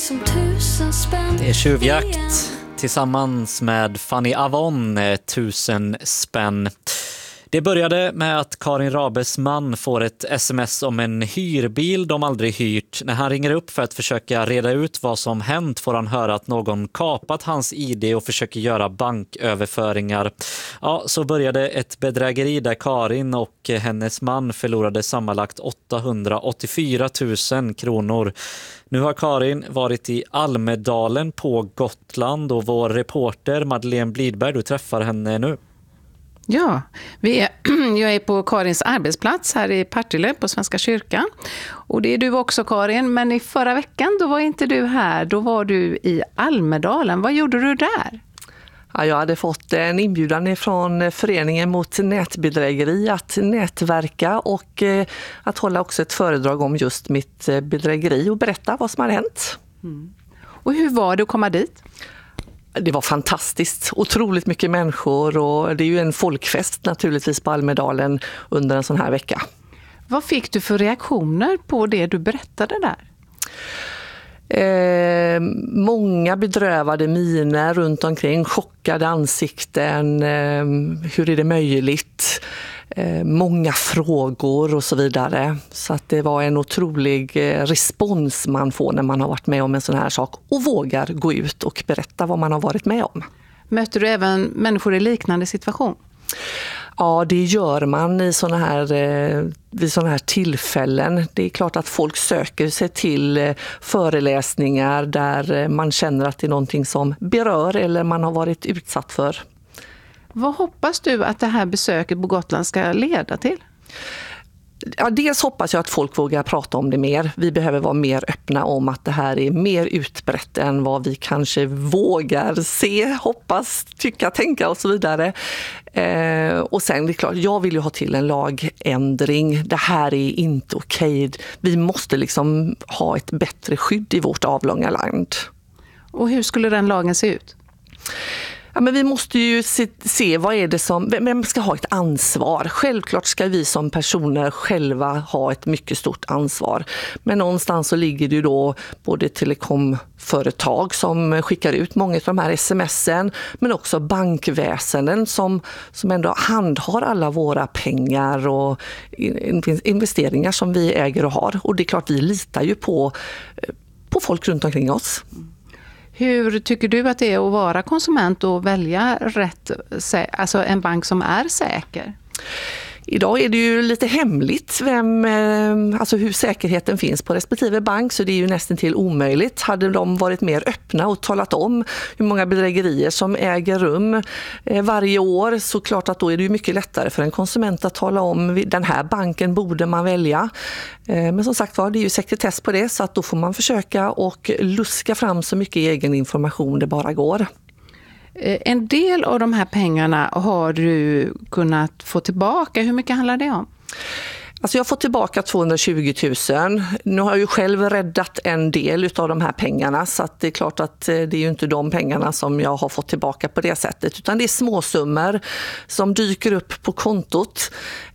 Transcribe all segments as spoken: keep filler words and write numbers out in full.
som tusen spänn. Det är Tjuvjakt tillsammans med Fanny Avon, tusen spänn. Det började med att Karin Rabes man får ett sms om en hyrbil de aldrig hyrt. När han ringer upp för att försöka reda ut vad som hänt får han höra att någon kapat hans I D och försöker göra banköverföringar. Ja, så började ett bedrägeri där Karin och hennes man förlorade sammanlagt åttahundraåttiofyra tusen kronor. Nu har Karin varit i Almedalen på Gotland och vår reporter Madeleine Blidberg, du träffar henne nu. Ja, vi är, jag är på Karins arbetsplats här i Partille på Svenska kyrkan. Och det är du också, Karin, men i förra veckan då var inte du här, då var du i Almedalen. Vad gjorde du där? Ja, jag hade fått en inbjudan från Föreningen mot nätbedrägeri att nätverka och eh, att hålla också ett föredrag om just mitt bedrägeri och berätta vad som har hänt. Mm. Och hur var det att komma dit? Det var fantastiskt, otroligt mycket människor och det är ju en folkfest naturligtvis på Almedalen under en sån här vecka. Vad fick du för reaktioner på det du berättade där? Eh, många bedrövade miner runt omkring, chockade ansikten, eh, hur är det möjligt? Eh, många frågor och så vidare. Så att det var en otrolig eh, respons man får när man har varit med om en sån här sak och vågar gå ut och berätta vad man har varit med om. Möter du även människor i liknande situation? Ja, det gör man i såna här, eh, vid sådana här tillfällen. Det är klart att folk söker sig till eh, föreläsningar där eh, man känner att det är någonting som berör eller man har varit utsatt för. Vad hoppas du att det här besöket på Gotland ska leda till? Ja, dels hoppas jag att folk vågar prata om det mer. Vi behöver vara mer öppna om att det här är mer utbrett än vad vi kanske vågar se, hoppas, tycka, tänka och så vidare. Eh, och sen det är klart, jag vill ju ha till en lagändring. Det här är inte okej. Vi måste liksom ha ett bättre skydd i vårt avlånga land. Och hur skulle den lagen se ut? Ja, men vi måste ju se, se vad är det som, vem ska ha ett ansvar. Självklart ska vi som personer själva ha ett mycket stort ansvar. Men någonstans så ligger det ju då både telekomföretag som skickar ut många av de här smsen, men också bankväsenden som, som ändå handhar alla våra pengar och investeringar som vi äger och har. Och det är klart, vi litar ju på, på folk runt omkring oss. Hur tycker du att det är att vara konsument och välja rätt, alltså en bank som är säker? Idag är det ju lite hemligt vem, alltså hur säkerheten finns på respektive bank, så det är ju nästan till omöjligt. Hade de varit mer öppna och talat om hur många bedrägerier som äger rum varje år, så klart att då är det ju mycket lättare för en konsument att tala om den här banken borde man välja. Men som sagt var, det är ju sekretess på det, så att då får man försöka och luska fram så mycket egen information det bara går. En del av de här pengarna har du kunnat få tillbaka. Hur mycket handlar det om? Alltså jag har fått tillbaka tvåhundratjugo tusen. Nu har jag ju själv räddat en del av de här pengarna, så att det är klart att det är ju inte de pengarna som jag har fått tillbaka på det sättet, utan det är småsummor som dyker upp på kontot.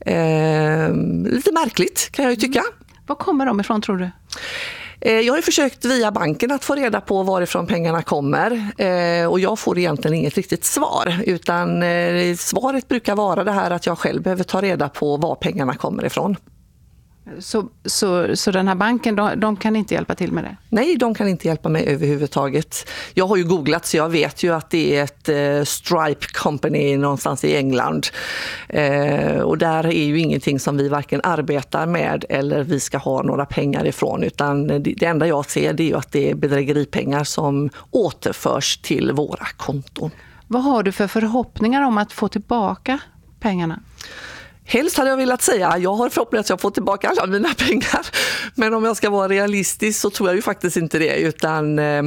Eh, lite märkligt kan jag ju tycka. Mm. Var kommer de ifrån, tror du? Jag har ju försökt via banken att få reda på varifrån pengarna kommer och jag får egentligen inget riktigt svar, utan svaret brukar vara det här att jag själv behöver ta reda på var pengarna kommer ifrån. Så, så, så den här banken, de, de kan inte hjälpa till med det? Nej, de kan inte hjälpa mig överhuvudtaget. Jag har ju googlat, så jag vet ju att det är ett eh, Stripe Company någonstans i England. Eh, och där är ju ingenting som vi varken arbetar med eller vi ska ha några pengar ifrån. Utan det, det enda jag ser, det är ju att det är bedrägeripengar som återförs till våra konton. Vad har du för förhoppningar om att få tillbaka pengarna? Helst hade jag velat säga, jag har förhoppning att jag får tillbaka alla mina pengar. Men om jag ska vara realistisk så tror jag ju faktiskt inte det. Utan eh,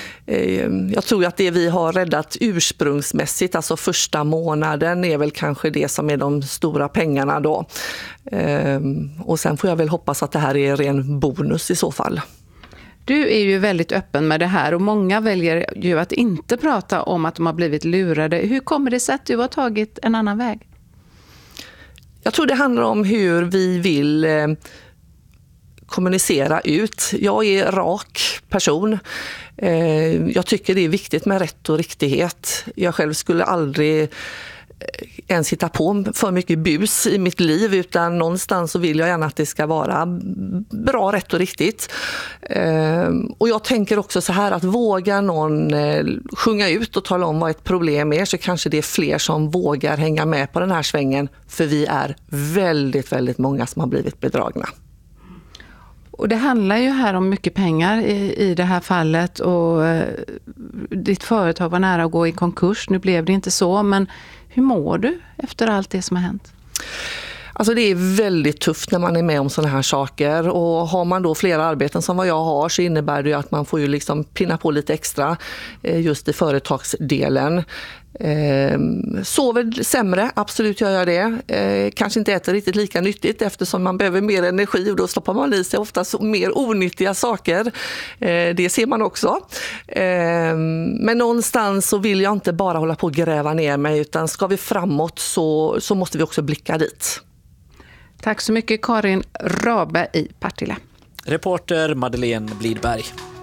jag tror att det vi har räddat ursprungsmässigt, alltså första månaden, är väl kanske det som är de stora pengarna då. Eh, och sen får jag väl hoppas att det här är ren bonus i så fall. Du är ju väldigt öppen med det här och många väljer ju att inte prata om att de har blivit lurade. Hur kommer det sig att du har tagit en annan väg? Jag tror det handlar om hur vi vill kommunicera ut. Jag är rak person. Jag tycker det är viktigt med rätt och riktighet. Jag själv skulle aldrig ens hitta på för mycket bus i mitt liv, utan någonstans så vill jag gärna att det ska vara bra, rätt och riktigt. Och jag tänker också så här, att vågar någon sjunga ut och tala om vad ett problem är, så kanske det är fler som vågar hänga med på den här svängen, för vi är väldigt, väldigt många som har blivit bedragna. Och det handlar ju här om mycket pengar i, i det här fallet, och eh, ditt företag var nära att gå i konkurs. Nu blev det inte så, men hur mår du efter allt det som har hänt? Alltså det är väldigt tufft när man är med om sådana här saker, och har man då flera arbeten som vad jag har, så innebär det ju att man får ju liksom pinna på lite extra just i företagsdelen. Eh, sover sämre, absolut gör jag det. Eh, kanske inte äter riktigt lika nyttigt eftersom man behöver mer energi, och då stoppar man i sig ofta mer onyttiga saker. Eh, det ser man också. Eh, men någonstans så vill jag inte bara hålla på och gräva ner mig, utan ska vi framåt så, så måste vi också blicka dit. Tack så mycket, Karin Rabe i Partille. Reporter Madeleine Blidberg.